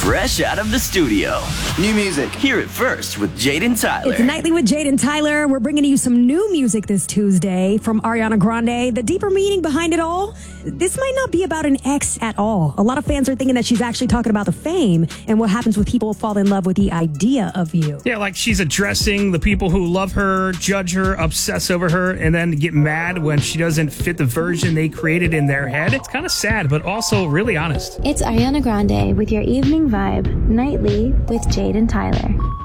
fresh out of the studio. New music. Hear it first with Jade and Tyler. It's Nightly with Jade and Tyler. We're bringing you some new music this Tuesday from Ariana Grande. The deeper meaning behind it all, this might not be about an ex at all. A lot of fans are thinking that she's actually talking about the fame and what happens when people fall in love with the idea of you. Yeah, like she's addressing the people who love her, judge her, obsess over her, and then get mad when she doesn't fit the version they created in their head. It's kind of sad, but also really honest. It's Ariana Grande with your evening vibe, Nightly with Jade and Tyler.